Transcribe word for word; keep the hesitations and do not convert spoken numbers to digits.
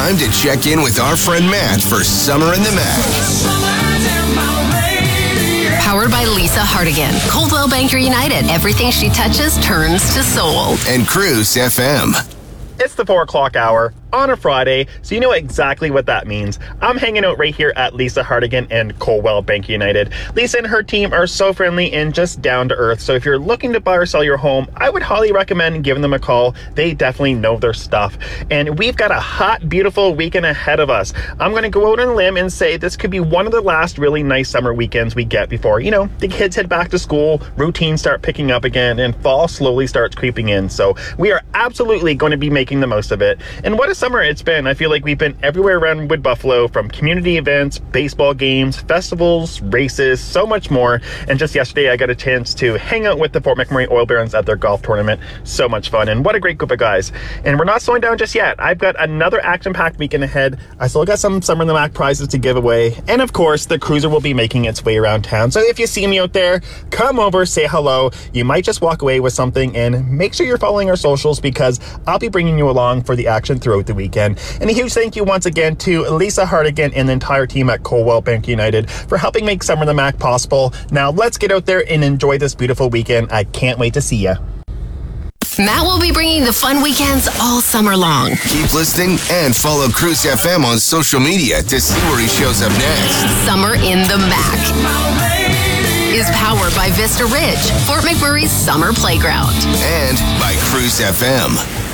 time to check in with our friend Matt for Summer in the Mac. Powered by Lisa Hardigan. Coldwell Banker United. Everything she touches turns to soul. And Cruise F M. It's the four o'clock hour on a Friday, so you know exactly what that means. I'm hanging out right here at Lisa Hardigan and Coldwell Bank United. Lisa and her team are so friendly and just down to earth, so if you're looking to buy or sell your home, I would highly recommend giving them a call. They definitely know their stuff. And we've got a hot, beautiful weekend ahead of us. I'm going to go out on a limb and say this could be one of the last really nice summer weekends we get before, you know, the kids head back to school, routines start picking up again, and fall slowly starts creeping in. So we are absolutely going to be making the most of it. And what a summer it's been. I feel like we've been everywhere around Wood Buffalo, from community events, baseball games, festivals, races, so much more. And just yesterday I got a chance to hang out with the Fort McMurray Oil Barons at their golf tournament. So much fun, and what a great group of guys. And we're not slowing down just yet. I've got another action-packed weekend ahead. I still got some Summer in the Mac prizes to give away, and of course the cruiser will be making its way around town. So if you see me out there, come over, say hello. You might just walk away with something, and make sure you're following our socials, because I'll be bringing you along for the action throughout the weekend. And a huge thank you once again to Lisa Hardigan and the entire team at Coldwell Bank United for helping make Summer in the Mac possible. Now let's get out there and enjoy this beautiful weekend. I can't wait to see ya. Matt will be bringing the fun weekends all summer long. Keep listening and follow Cruise F M on social media to see where he shows up next. Summer in the Mac is powered by Vista Ridge, Fort McMurray's summer playground. And by Cruise F M.